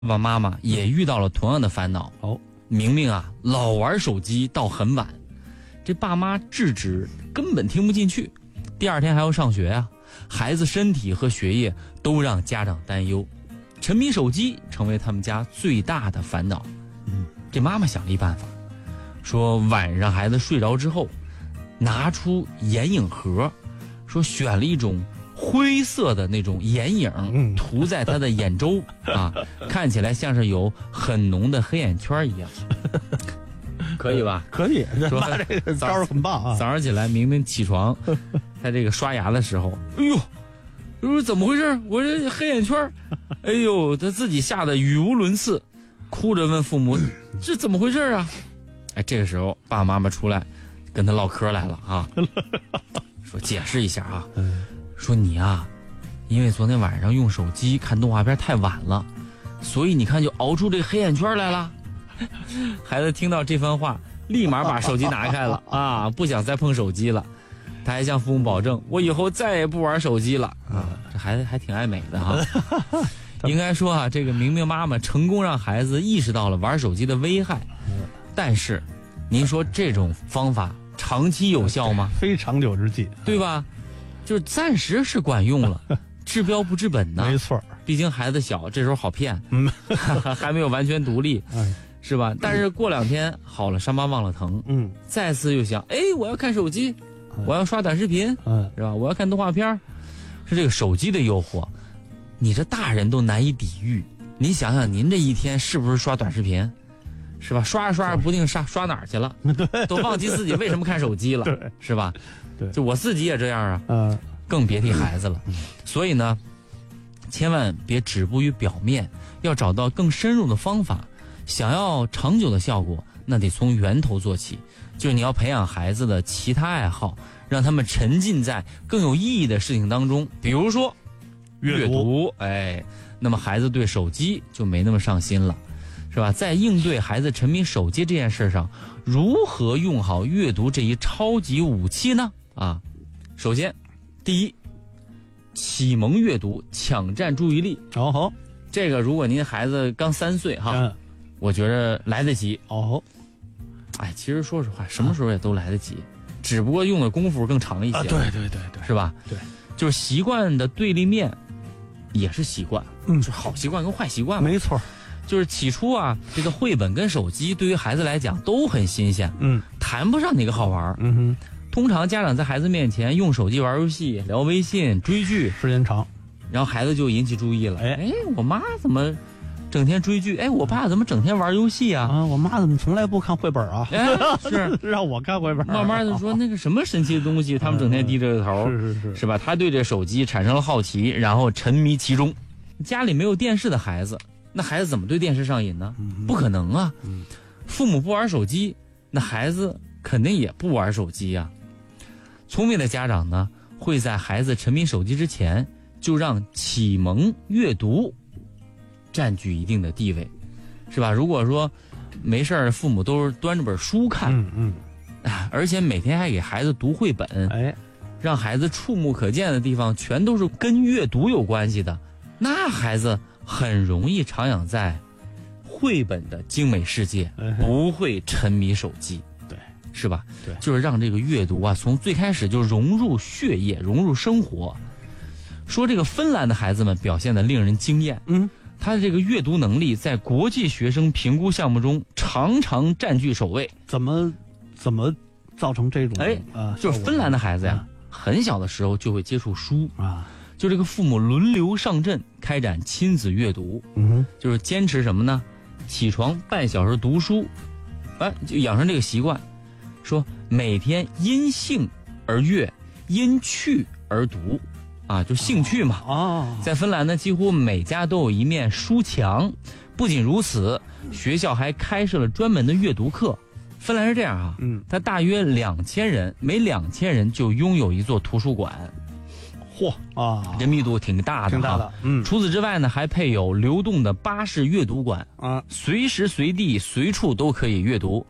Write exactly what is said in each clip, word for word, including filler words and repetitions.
爸爸妈妈也遇到了同样的烦恼。 哦， 明明啊老玩手机到很晚，这爸妈制止根本听不进去，第二天还要上学啊，孩子身体和学业都让家长担忧，沉迷手机成为他们家最大的烦恼。 嗯， 这妈妈想了一办法，说晚上孩子睡着之后，拿出眼影盒，说选了一种灰色的那种眼影，涂在他的眼周啊，看起来像是有很浓的黑眼圈一样。可以吧？ 可以， 说妈这个招儿很棒啊！ 早上起来明明起床，在这个刷牙的时候，哎呦，我说怎么回事？我这黑眼圈，哎呦，他自己吓得语无伦次，哭着问父母：“这怎么回事啊？”哎，这个时候爸爸妈妈出来跟他唠嗑来了啊，说解释一下啊，说你啊，因为昨天晚上用手机看动画片太晚了，所以你看就熬出这个黑眼圈来了。孩子听到这番话，立马把手机拿开了啊，不想再碰手机了。他还向父母保证，我以后再也不玩手机了啊。这孩子还挺爱美的哈。应该说啊，这个明明妈妈成功让孩子意识到了玩手机的危害，但是您说这种方法长期有效吗？ 非长久之计， 对吧？就是暂时是管用了，治标不治本呢。 没错， 毕竟孩子小，这时候好骗，嗯、还没有完全独立。哎，是吧？但是过两天好了，伤疤忘了疼。嗯，再次又想，哎，我要看手机，我要刷短视频，嗯，是吧？我要看动画片，是这个手机的诱惑，你这大人都难以抵御。您想想，您这一天是不是刷短视频？是吧？刷着刷着不定刷刷哪儿去了，对，都忘记自己为什么看手机了，对，是吧？对，就我自己也这样啊，嗯，更别提孩子了。所以呢，千万别止步于表面，要找到更深入的方法。想要长久的效果，那得从源头做起，就是你要培养孩子的其他爱好，让他们沉浸在更有意义的事情当中，比如说阅读，哎，那么孩子对手机就没那么上心了，是吧？在应对孩子沉迷手机这件事上，如何用好阅读这一超级武器呢？啊，首先，第一，启蒙阅读，抢占注意力。 哦吼， 这个如果您孩子刚三岁哈。嗯，我觉得来得及哦，哎，其实说实话，什么时候也都来得及，啊、只不过用的功夫更长一些。啊、 对对对对， 是吧？ 对， 就是习惯的对立面，也是习惯，嗯，就是好习惯跟坏习惯嘛。 没错， 就是起初啊，这个绘本跟手机对于孩子来讲都很新鲜，嗯，谈不上哪个好玩，嗯哼。通常家长在孩子面前用手机玩游戏、聊微信、追剧， 时间长， 然后孩子就引起注意了。哎哎，我妈怎么？整天追剧，哎，我爸怎么整天玩游戏啊？ 啊，我妈怎么从来不看绘本啊？ 哎，是让我看绘本、啊。 慢慢的说，那个什么神奇的东西，他们整天低着头， 是是是， 是吧？他对这手机产生了好奇，然后沉迷其中。家里没有电视的孩子，那孩子怎么对电视上瘾呢？嗯、不可能啊！嗯、父母不玩手机，那孩子肯定也不玩手机呀、啊。聪明的家长呢，会在孩子沉迷手机之前，就让启蒙阅读占据一定的地位，是吧？如果说没事儿，父母都是端着本书看，嗯嗯，而且每天还给孩子读绘本，哎，让孩子触目可见的地方全都是跟阅读有关系的，那孩子很容易徜徉在绘本的精美世界，不会沉迷手机， 对， 是吧？ 对， 就是让这个阅读啊，从最开始就融入血液，融入生活。说这个芬兰的孩子们表现得令人惊艳，嗯。他的这个阅读能力在国际学生评估项目中常常占据首位。 怎么怎么造成这种？哎， 呃，就是芬兰的孩子呀，啊、很小的时候就会接触书啊，就这个父母轮流上阵开展亲子阅读，嗯哼，就是坚持什么呢？起床半小时读书，哎，就养成这个习惯，说每天因兴而阅，因趣而读。啊，就兴趣嘛。哦，在芬兰呢，几乎每家都有一面书墙。不仅如此，学校还开设了专门的阅读课。芬兰是这样啊，嗯，它大约两千人，每两千人就拥有一座图书馆。 嚯啊， 这密度挺大的， 挺大的。嗯， 除此之外呢，还配有流动的巴士阅读馆啊，随时随地随处都可以阅读。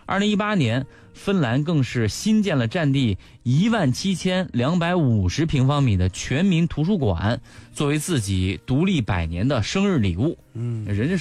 二零一八年，芬兰更是新建了占地一万七千两百五十平方米的全民图书馆，作为自己独立百年的生日礼物。嗯，人家